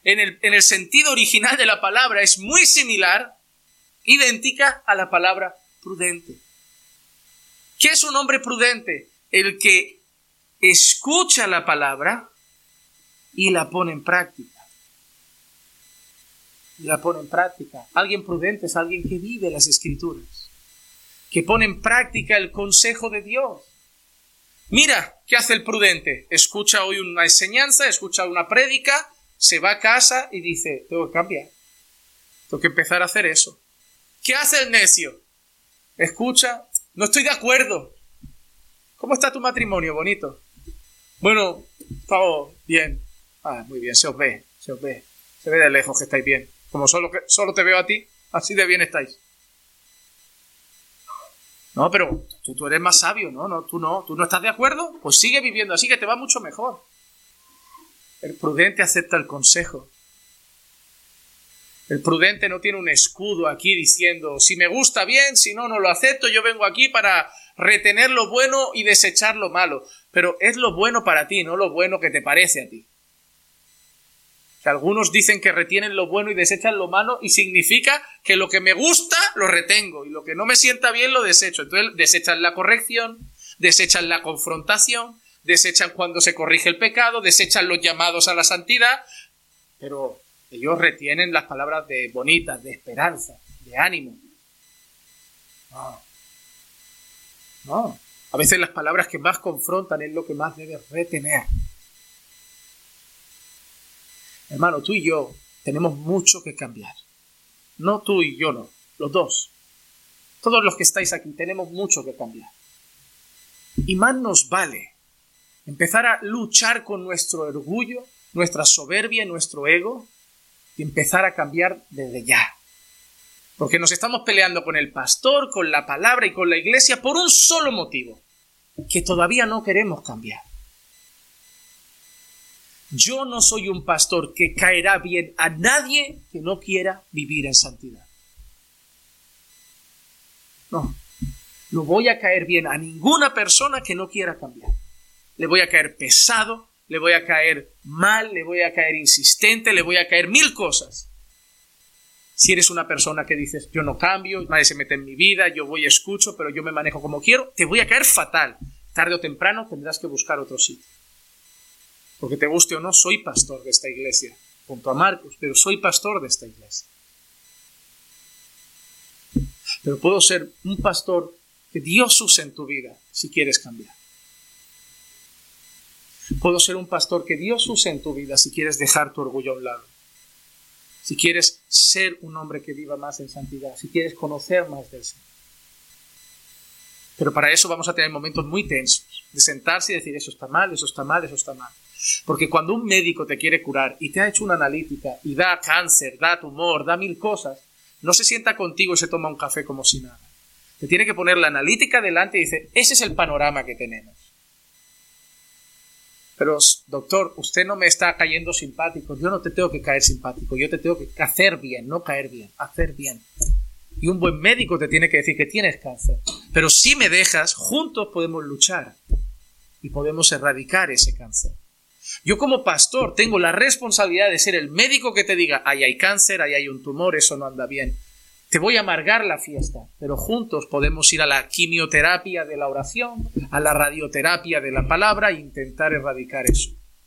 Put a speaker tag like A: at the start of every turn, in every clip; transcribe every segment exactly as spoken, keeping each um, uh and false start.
A: en el, en el sentido original de la palabra es muy similar, idéntica a la palabra prudente. ¿Qué es un hombre prudente? El que escucha la palabra y la pone en práctica. Y la pone en práctica. Alguien prudente es alguien que vive las Escrituras, que pone en práctica el consejo de Dios. Mira, ¿qué hace el prudente? Escucha hoy una enseñanza, escucha una prédica, se va a casa y dice, tengo que cambiar. Tengo que empezar a hacer eso. ¿Qué hace el necio? Escucha, no estoy de acuerdo. ¿Cómo está tu matrimonio, bonito? Bueno, todo bien. Ah, muy bien, se os ve, se os ve. Se ve de lejos que estáis bien. Como solo, que, solo te veo a ti, así de bien estáis. No, pero tú, tú eres más sabio, ¿no? no tú no, ¿tú no estás de acuerdo? Pues sigue viviendo así, que te va mucho mejor. El prudente acepta el consejo. El prudente no tiene un escudo aquí diciendo, si me gusta bien, si no, no lo acepto, yo vengo aquí para retener lo bueno y desechar lo malo. Pero es lo bueno para ti, no lo bueno que te parece a ti. Que algunos dicen que retienen lo bueno y desechan lo malo y significa que lo que me gusta lo retengo y lo que no me sienta bien lo desecho. Entonces desechan la corrección, desechan la confrontación, desechan cuando se corrige el pecado, desechan los llamados a la santidad, pero ellos retienen las palabras de bonitas, de esperanza, de ánimo. No, no. A veces las palabras que más confrontan es lo que más debes retener. Hermano, tú y yo tenemos mucho que cambiar. No tú y yo, no. Los dos. Todos los que estáis aquí tenemos mucho que cambiar. Y más nos vale empezar a luchar con nuestro orgullo, nuestra soberbia y nuestro ego y empezar a cambiar desde ya. Porque nos estamos peleando con el pastor, con la palabra y con la iglesia por un solo motivo. Que todavía no queremos cambiar. Yo no soy un pastor que caerá bien a nadie que no quiera vivir en santidad. No, no voy a caer bien a ninguna persona que no quiera cambiar. Le voy a caer pesado, le voy a caer mal, le voy a caer insistente, le voy a caer mil cosas. Si eres una persona que dices, yo no cambio, nadie se mete en mi vida, yo voy y escucho, pero yo me manejo como quiero, te voy a caer fatal. Tarde o temprano tendrás que buscar otro sitio. Porque te guste o no, soy pastor de esta iglesia, junto a Marcos, pero soy pastor de esta iglesia. Pero puedo ser un pastor que Dios use en tu vida si quieres cambiar. Puedo ser un pastor que Dios use en tu vida si quieres dejar tu orgullo a un lado. Si quieres ser un hombre que viva más en santidad, si quieres conocer más del Señor. Pero para eso vamos a tener momentos muy tensos, de sentarse y decir, eso está mal, eso está mal, eso está mal. Porque cuando un médico te quiere curar y te ha hecho una analítica y da cáncer, da tumor, da mil cosas, no se sienta contigo y se toma un café como si nada. Te tiene que poner la analítica delante y dice, ese es el panorama que tenemos. Pero, doctor, usted no me está cayendo simpático. Yo no te tengo que caer simpático. Yo te tengo que hacer bien, no caer bien, hacer bien. Y un buen médico te tiene que decir que tienes cáncer. Pero si me dejas, juntos podemos luchar y podemos erradicar ese cáncer. Yo como pastor tengo la responsabilidad de ser el médico que te diga, ahí hay cáncer, ahí hay un tumor, eso no anda bien. Te voy a amargar la fiesta, pero juntos podemos ir a la quimioterapia de la oración, a la radioterapia de la palabra e intentar erradicar eso.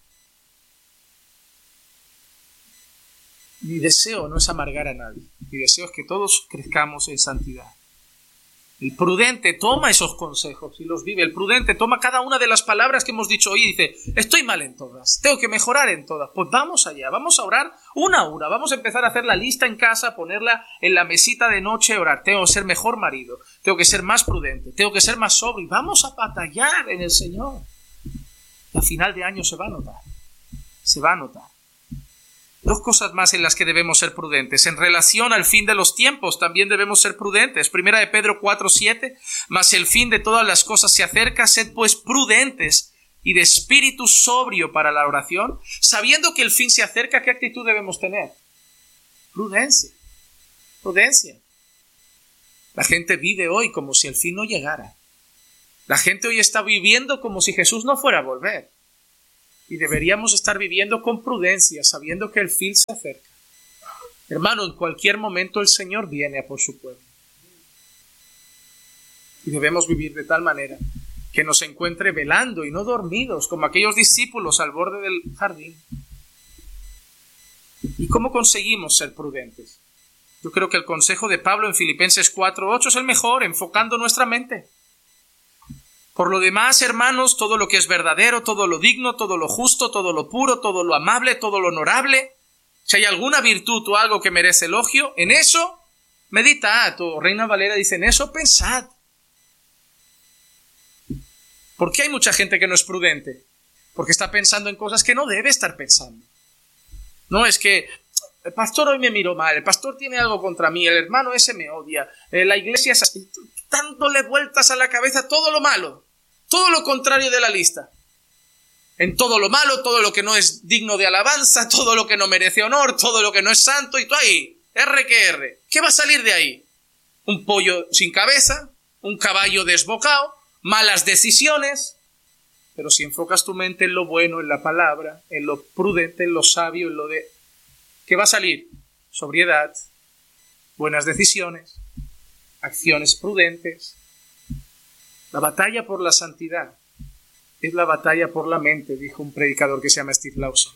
A: Mi deseo no es amargar a nadie, mi deseo es que todos crezcamos en santidad. El prudente toma esos consejos y los vive. El prudente toma cada una de las palabras que hemos dicho hoy y dice, estoy mal en todas, tengo que mejorar en todas. Pues vamos allá, vamos a orar una a una, vamos a empezar a hacer la lista en casa, ponerla en la mesita de noche, orar. Tengo que ser mejor marido, tengo que ser más prudente, tengo que ser más sobrio. Vamos a batallar en el Señor. Y a final de año se va a notar, se va a notar. Dos cosas más en las que debemos ser prudentes. En relación al fin de los tiempos, también debemos ser prudentes. Primera de Pedro cuatro siete, mas el fin de todas las cosas se acerca, sed pues prudentes y de espíritu sobrio para la oración. Sabiendo que el fin se acerca, ¿qué actitud debemos tener? Prudencia. Prudencia. La gente vive hoy como si el fin no llegara. La gente hoy está viviendo como si Jesús no fuera a volver. y deberíamos estar viviendo con prudencia, sabiendo que el fin se acerca. Hermano, en cualquier momento el Señor viene a por su pueblo. Y debemos vivir de tal manera que nos encuentre velando y no dormidos, como aquellos discípulos al borde del jardín. ¿Y cómo conseguimos ser prudentes? Yo creo que el consejo de Pablo en Filipenses cuatro ocho es el mejor, enfocando nuestra mente. Por lo demás, hermanos, todo lo que es verdadero, todo lo digno, todo lo justo, todo lo puro, todo lo amable, todo lo honorable, si hay alguna virtud o algo que merece elogio, en eso meditad. O Reina Valera dice, en eso pensad. ¿Por qué hay mucha gente que no es prudente? Porque está pensando en cosas que no debe estar pensando. No es que el pastor hoy me miró mal, el pastor tiene algo contra mí, el hermano ese me odia, la iglesia es así, dándole vueltas a la cabeza todo lo malo, todo lo contrario de la lista. En todo lo malo, todo lo que no es digno de alabanza, todo lo que no merece honor, todo lo que no es santo, y tú ahí, R que R. ¿Qué va a salir de ahí? Un pollo sin cabeza, un caballo desbocado, malas decisiones. Pero si enfocas tu mente en lo bueno, en la palabra, en lo prudente, en lo sabio, en lo de... ¿qué va a salir? Sobriedad, buenas decisiones, acciones prudentes. La batalla por la santidad es la batalla por la mente, dijo un predicador que se llama Steve Lawson.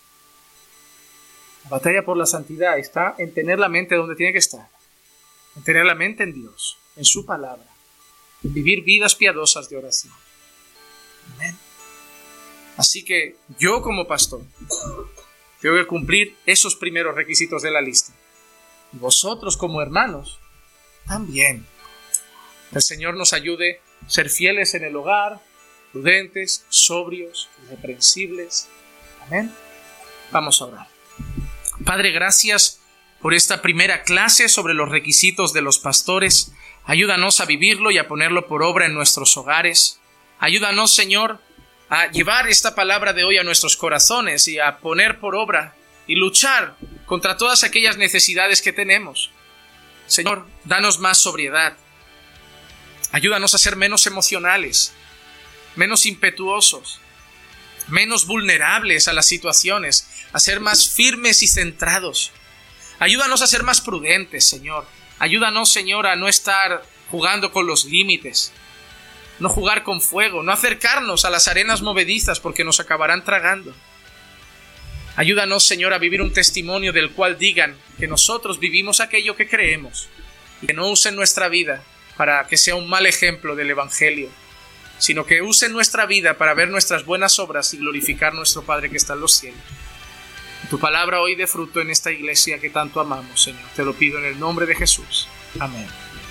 A: La batalla por la santidad está en tener la mente donde tiene que estar, en tener la mente en Dios, en su palabra, en vivir vidas piadosas de oración. Amén. Así que yo como pastor tengo que cumplir esos primeros requisitos de la lista. Y vosotros como hermanos también. El Señor nos ayude a ser fieles en el hogar, prudentes, sobrios, irreprensibles. Amén. Vamos a orar. Padre, gracias por esta primera clase sobre los requisitos de los pastores. Ayúdanos a vivirlo y a ponerlo por obra en nuestros hogares. Ayúdanos, Señor, a llevar esta palabra de hoy a nuestros corazones y a poner por obra y luchar contra todas aquellas necesidades que tenemos. Señor, danos más sobriedad. Ayúdanos a ser menos emocionales, menos impetuosos, menos vulnerables a las situaciones, a ser más firmes y centrados. Ayúdanos a ser más prudentes, Señor. Ayúdanos, Señor, a no estar jugando con los límites, no jugar con fuego, no acercarnos a las arenas movedizas porque nos acabarán tragando. Ayúdanos, Señor, a vivir un testimonio del cual digan que nosotros vivimos aquello que creemos y que no usen nuestra vida para que sea un mal ejemplo del Evangelio, sino que usen nuestra vida para ver nuestras buenas obras y glorificar a nuestro Padre que está en los cielos. Tu palabra hoy dé fruto en esta iglesia que tanto amamos, Señor. Te lo pido en el nombre de Jesús. Amén.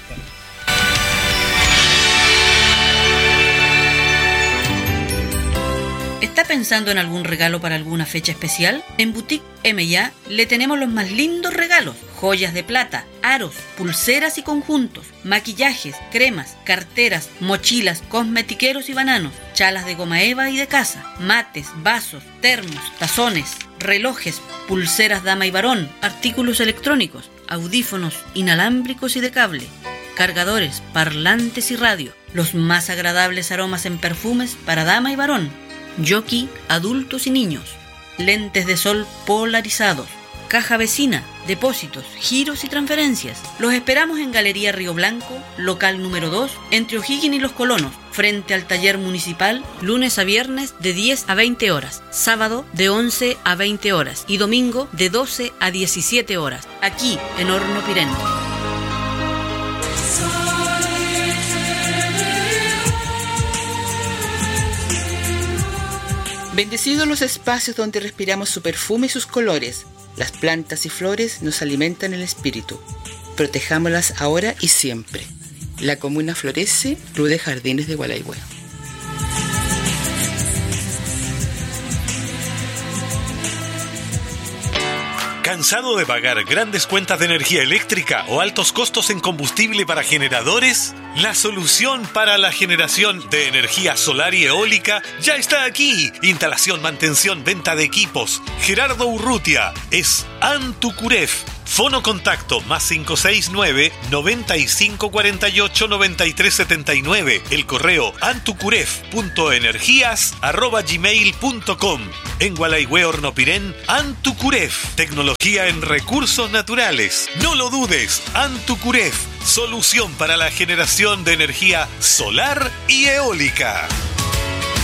B: ¿Está pensando en algún regalo para alguna fecha especial? En Boutique M y A le tenemos los más lindos regalos: joyas de plata, aros, pulseras y conjuntos, maquillajes, cremas, carteras, mochilas, cosmetiqueros y bananos, chalas de goma eva y de casa, mates, vasos, termos, tazones, relojes, pulseras dama y varón, artículos electrónicos, audífonos inalámbricos y de cable, cargadores, parlantes y radio, los más agradables aromas en perfumes para dama y varón, jockey, adultos y niños, lentes de sol polarizados, caja vecina, depósitos, giros y transferencias. Los esperamos en Galería Río Blanco, local número dos, entre O'Higgins y Los Colonos, frente al taller municipal, lunes a viernes de diez a veinte horas, sábado de once a veinte horas y domingo de doce a diecisiete horas, aquí en Horno Pirén.
C: Bendecidos los espacios donde respiramos su perfume y sus colores. Las plantas y flores nos alimentan el espíritu. Protejámoslas ahora y siempre. La comuna florece, Club de Jardines de Gualaihue.
D: ¿Cansado de pagar grandes cuentas de energía eléctrica o altos costos en combustible para generadores? La solución para la generación de energía solar y eólica ya está aquí. Instalación, mantención, venta de equipos. Gerardo Urrutia es Antucuref. Fono contacto más cinco seis nueve, noventa y cinco cuarenta y ocho, noventa y tres setenta y nueve. El correo antucuref punto energías arroba gmail punto com. En Gualaihue Hornopirén, Antucuref. Tecnología en recursos naturales. No lo dudes, Antucuref. Solución para la generación de energía solar y eólica.